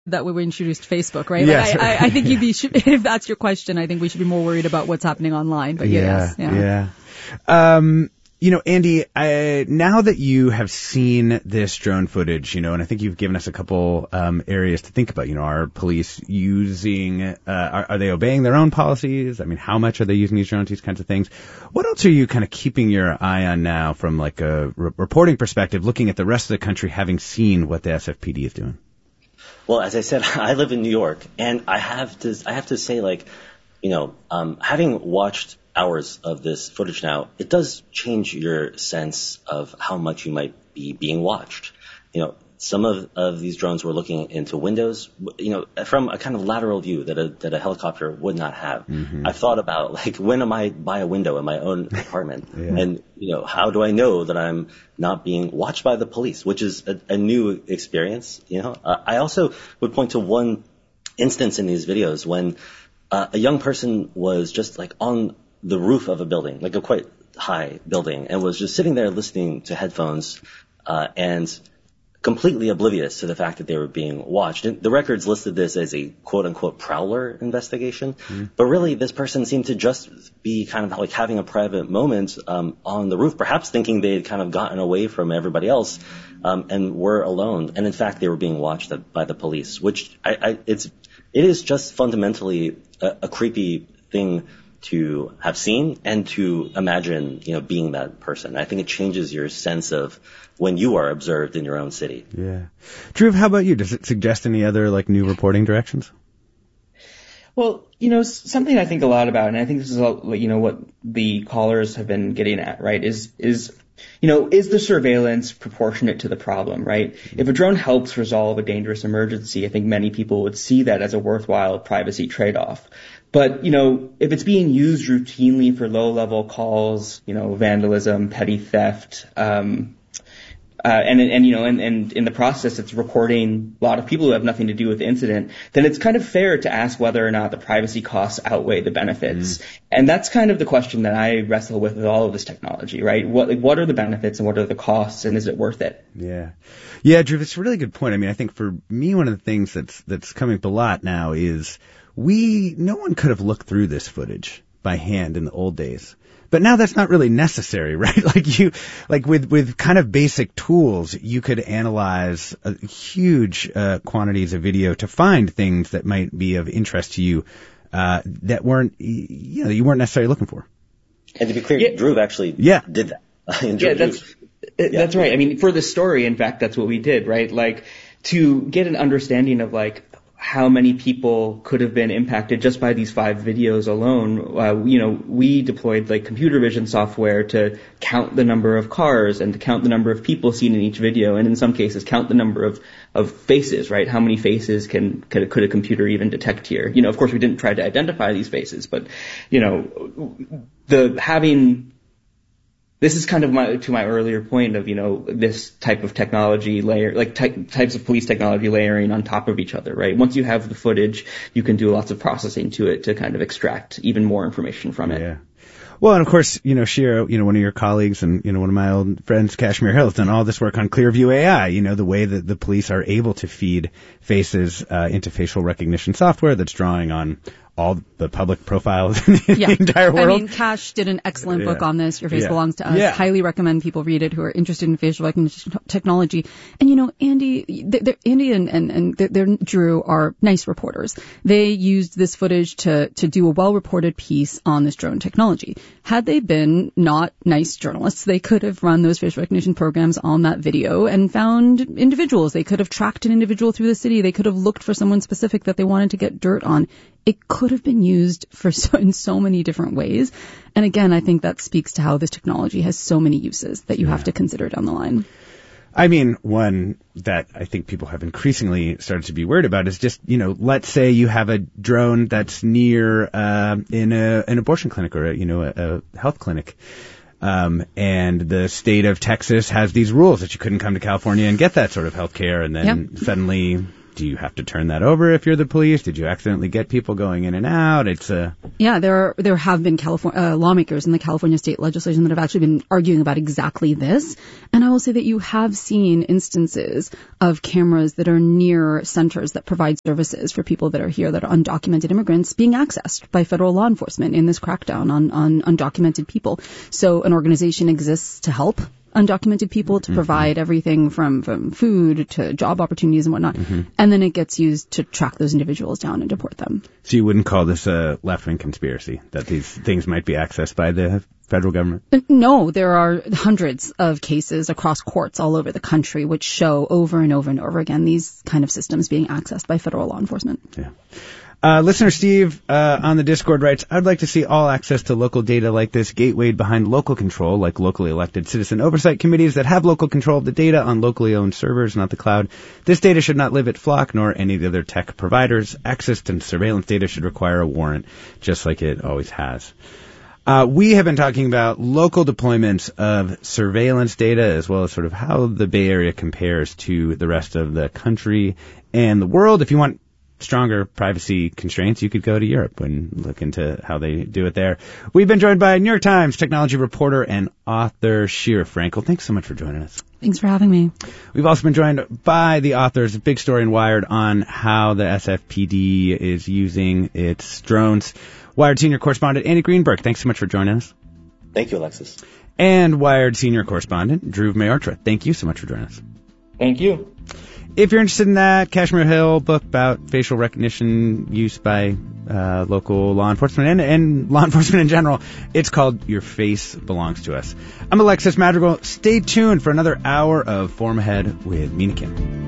that we introduced Facebook, right? Yes. Like I think if that's your question, I think we should be more worried about what's happening online. But Yeah. Andy, now that you have seen this drone footage, and I think you've given us a couple areas to think about. Are police using, are they obeying their own policies? I mean, how much are they using these drones, these kinds of things? What else are you kind of keeping your eye on now from like a reporting perspective, looking at the rest of the country, having seen what the SFPD is doing? Well, as I said, I live in New York, and I have to say, like, having watched hours of this footage now, it does change your sense of how much you might be being watched. Some of these drones were looking into windows, from a kind of lateral view that a helicopter would not have. Mm-hmm. I've thought about, like, when am I by a window in my own apartment? And, how do I know that I'm not being watched by the police, which is a new experience, I also would point to one instance in these videos when a young person was just, like, on the roof of a building, like a quite high building, and was just sitting there listening to headphones, and completely oblivious to the fact that they were being watched. And the records listed this as a quote-unquote prowler investigation, but really this person seemed to just be kind of like having a private moment on the roof, perhaps thinking they had kind of gotten away from everybody else and were alone. And in fact, they were being watched by the police, which it is just fundamentally a creepy thing to have seen and to imagine, being that person. I think it changes your sense of when you are observed in your own city. Yeah. Drew, how about you? Does it suggest any other, like, new reporting directions? Well, something I think a lot about, and I think this is, what the callers have been getting at, right, is the surveillance proportionate to the problem, right? If a drone helps resolve a dangerous emergency, I think many people would see that as a worthwhile privacy trade-off. But, if it's being used routinely for low-level calls, vandalism, petty theft, and in the process it's reporting a lot of people who have nothing to do with the incident, then it's kind of fair to ask whether or not the privacy costs outweigh the benefits. And that's kind of the question that I wrestle with all of this technology, right? What are the benefits and what are the costs, and is it worth it? Yeah, Drew, that's a really good point. I mean, I think for me, one of the things that's coming up a lot now is no one could have looked through this footage by hand in the old days. But now that's not really necessary, right? Like with kind of basic tools, you could analyze huge quantities of video to find things that might be of interest to you, that weren't, you weren't necessarily looking for. And to be clear, Drew actually did that. That's right. I mean, for the story, in fact, that's what we did, right? Like, to get an understanding of, like, how many people could have been impacted just by these 5 videos alone. We deployed, like, computer vision software to count the number of cars and to count the number of people seen in each video, and in some cases count the number of faces, right? How many faces could a computer even detect here? Of course we didn't try to identify these faces, but, this is kind of to my earlier point of, this type of technology layer, like types of police technology layering on top of each other, right? Once you have the footage, you can do lots of processing to it to kind of extract even more information from it. Yeah. Well, and of course, Shira, one of your colleagues and, one of my old friends, Kashmir Hill, has done all this work on Clearview AI, the way that the police are able to feed faces into facial recognition software that's drawing on all the public profiles in the entire world. I mean, Cash did an excellent book on this. Your Face Belongs to Us. Yeah. Highly recommend people read it who are interested in facial recognition technology. And, Andy and Drew are nice reporters. They used this footage to do a well-reported piece on this drone technology. Had they been not nice journalists, they could have run those facial recognition programs on that video and found individuals. They could have tracked an individual through the city. They could have looked for someone specific that they wanted to get dirt on. It could have been used in so many different ways. And again, I think that speaks to how this technology has so many uses that you have to consider down the line. I mean, one that I think people have increasingly started to be worried about is just, let's say you have a drone that's near in an abortion clinic or a health clinic. And the state of Texas has these rules that you couldn't come to California and get that sort of health care. And then suddenly Do you have to turn that over if you're the police? Did you accidentally get people going in and out? Yeah, there have been lawmakers in the California state legislation that have actually been arguing about exactly this. And I will say that you have seen instances of cameras that are near centers that provide services for people that are here, that are undocumented immigrants, being accessed by federal law enforcement in this crackdown on undocumented people. So an organization exists to help undocumented people, to provide everything from food to job opportunities and whatnot. And then it gets used to track those individuals down and deport them. So you wouldn't call this a left-wing conspiracy, that these things might be accessed by the federal government? No, there are hundreds of cases across courts all over the country which show over and over and over again these kind of systems being accessed by federal law enforcement. Yeah. Listener Steve on the Discord writes, I'd like to see all access to local data like this gatewayed behind local control, like locally elected citizen oversight committees that have local control of the data on locally owned servers, not the cloud. This data should not live at Flock nor any of the other tech providers. Access to surveillance data should require a warrant, just like it always has. We have been talking about local deployments of surveillance data, as well as sort of how the Bay Area compares to the rest of the country and the world. If you want stronger privacy constraints, you could go to Europe and look into how they do it there. We've been joined by New York Times technology reporter and author Shira Frankel. Thanks so much for joining us. Thanks for having me. We've also been joined by the authors of Big Story and Wired on how the SFPD is using its drones. Wired senior correspondent Andy Greenberg, thanks so much for joining us. Thank you, Alexis. And Wired senior correspondent Dhruv Mayotra, thank you so much for joining us. Thank you. If you're interested in that Kashmir Hill book about facial recognition use by local law enforcement and law enforcement in general, it's called Your Face Belongs to Us. I'm Alexis Madrigal. Stay tuned for another hour of Form Ahead with Mina Kim.